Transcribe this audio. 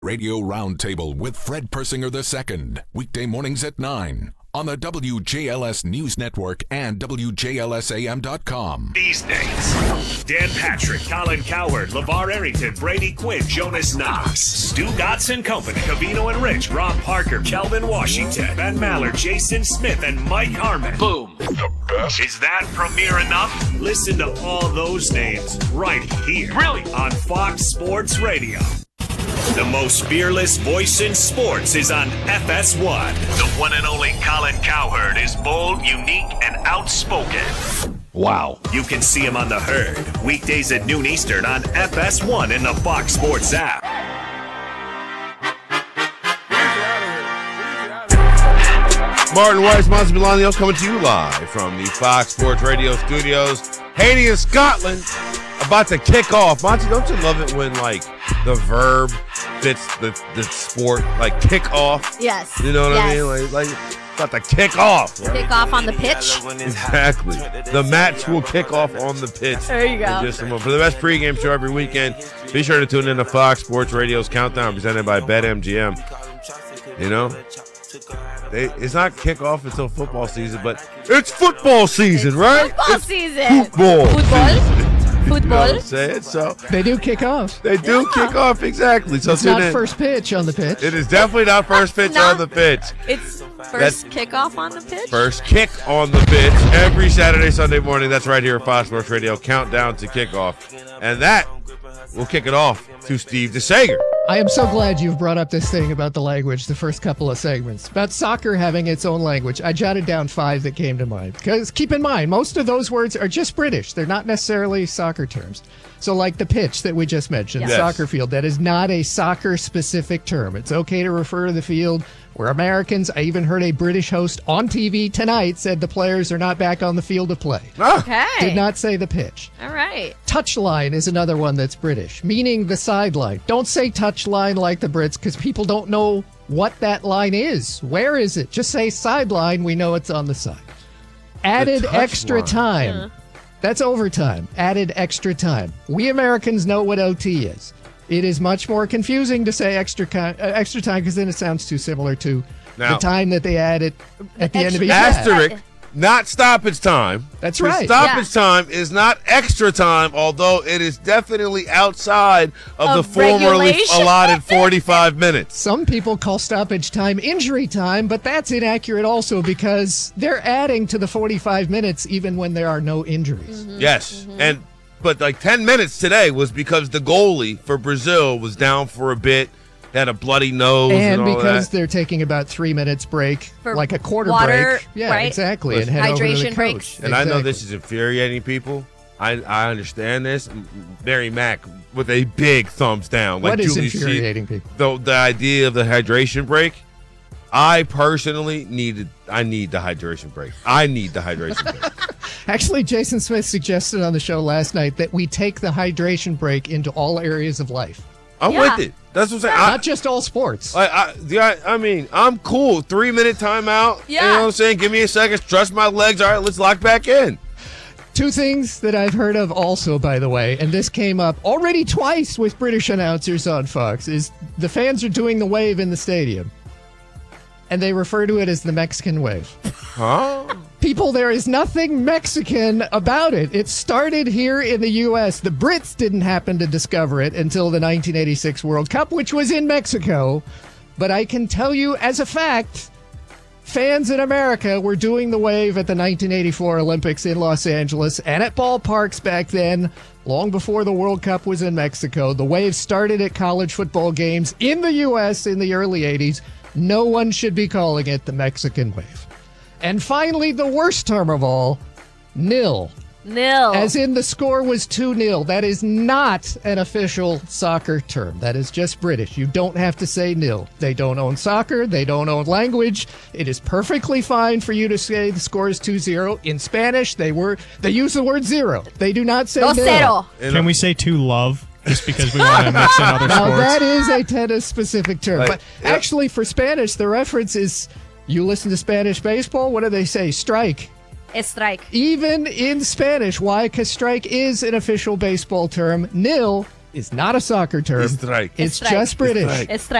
Radio Roundtable with Fred Persinger II. Weekday mornings at 9 on the WJLS News Network and WJLSAM.com. These days, Dan Patrick, Colin Cowherd, LeVar Arrington, Brady Quinn, Jonas Knox, Stu Gotson Company, Cavino and Rich, Rob Parker, Kelvin Washington, Ben Maller, Jason Smith, and Mike Harmon. Boom. The best. Is that premiere enough? Listen to all those names right here. Really? On Fox Sports Radio. The most fearless voice in sports is on FS1. The one and only Colin Cowherd is bold, unique, and outspoken. Wow. You can see him on The Herd, weekdays at noon Eastern on FS1 and the Fox Sports app. Martin Weiss, Monty Bolaños coming to you live from the Fox Sports Radio studios. Haiti and Scotland about to kick off. Monty, don't you love it when, like, the verb fits the sport? Like, kick off? Yes. You know what I mean? Like about to kick off. Right? Kick off on the pitch? Exactly. The match will kick off on the pitch. There you go. For the best pregame show every weekend, be sure to tune in to Fox Sports Radio's Countdown presented by BetMGM. You know? It's not kickoff until football season, but it's football season, right? Football season. Football. Football. You know what I'm saying? So they do kick off. They do kick off, exactly. So it's not first pitch on the pitch. It is definitely not first pitch on the pitch. It's first kickoff on the pitch? First kick on the pitch every Saturday, Sunday morning. That's right here at Fox Sports Radio. Countdown to kickoff. And that will kick it off to Steve DeSager. I am so glad you've brought up this thing about the language, the first couple of segments, about soccer having its own language. I jotted down 5 that came to mind. Because keep in mind, most of those words are just British. They're not necessarily soccer terms. So like the pitch that we just mentioned, yes. Soccer field, that is not a soccer-specific term. It's okay to refer to the field. We're Americans. I even heard a British host on TV tonight said the players are not back on the field to play. Okay. Did not say the pitch. All right. Touchline is another one that's British, meaning the sideline. Don't say touchline like the Brits because people don't know what that line is. Where is it? Just say sideline. We know it's on the side. Added extra time. Yeah. That's overtime. Added extra time. We Americans know what OT is. It is much more confusing to say extra time because then it sounds too similar to the time that they added at the end of each asterisk. Not stoppage time. That's right. Stoppage time is not extra time, although it is definitely outside of the formerly allotted 45 minutes. Some people call stoppage time injury time, but that's inaccurate also because they're adding to the 45 minutes even when there are no injuries. Mm-hmm. Yes. Mm-hmm. But like 10 minutes today was because the goalie for Brazil was down for a bit. Had a bloody nose and all because that. They're taking about 3 minutes break, for like a quarter water, break. Yeah, right? Exactly. And head over to the Hydration coach. breaks. And I know this is infuriating people. I understand this. Mary Mack with a big thumbs down. What like is Julie infuriating people? The idea of the hydration break. I personally need the hydration break. I need the hydration break. Actually, Jason Smith suggested on the show last night that we take the hydration break into all areas of life. I'm with it. That's what I'm saying. Not just all sports. I mean, I'm cool. 3-minute timeout. Yeah. You know what I'm saying? Give me a second. Trust my legs. All right, let's lock back in. 2 things that I've heard of also, by the way, and this came up already twice with British announcers on Fox, is the fans are doing the wave in the stadium. And they refer to it as the Mexican wave. Huh? People, there is nothing Mexican about it. It started here in the U.S. The Brits didn't happen to discover it until the 1986 World Cup, which was in Mexico. But I can tell you as a fact, fans in America were doing the wave at the 1984 Olympics in Los Angeles and at ballparks back then, long before the World Cup was in Mexico. The wave started at college football games in the U.S. in the early 80s. No one should be calling it the Mexican wave. And finally, the worst term of all, nil. Nil. As in the score was 2-0. That is not an official soccer term. That is just British. You don't have to say nil. They don't own soccer. They don't own language. It is perfectly fine for you to say the score is 2-0. In Spanish, they use the word zero. They do not say nil. Can we say to love? Just because we want to mix in other sports. Now, that is a tennis-specific term. But actually, for Spanish, the reference is, you listen to Spanish baseball, what do they say? Strike. A strike. Even in Spanish, why? Because strike is an official baseball term. Nil is not a soccer term. Strike. It's Strike. just British. Strike. It's